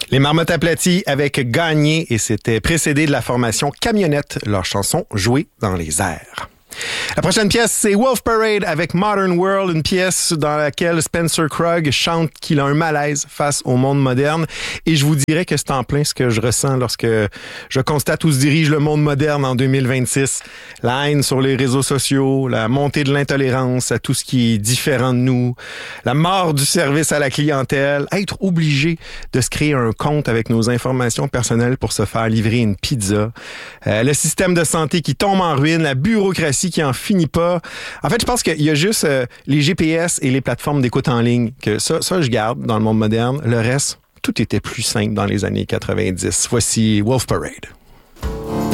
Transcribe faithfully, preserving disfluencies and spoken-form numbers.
Les Marmottes aplaties avec Gagné et c'était précédé de la formation Camionnette, leur chanson Jouée dans les airs. La prochaine pièce, c'est Wolf Parade avec Modern World, une pièce dans laquelle Spencer Krug chante qu'il a un malaise face au monde moderne. Et je vous dirais que c'est en plein ce que je ressens lorsque je constate où se dirige le monde moderne en deux mille vingt-six. La haine sur les réseaux sociaux, la montée de l'intolérance à tout ce qui est différent de nous, la mort du service à la clientèle, être obligé de se créer un compte avec nos informations personnelles pour se faire livrer une pizza, euh, le système de santé qui tombe en ruine, la bureaucratie qui en finit pas. En fait, je pense qu'il y a juste euh, les G P S et les plateformes d'écoute en ligne que ça, ça, je garde dans le monde moderne. Le reste, tout était plus simple dans les années quatre-vingt-dix. Voici Wolf Parade.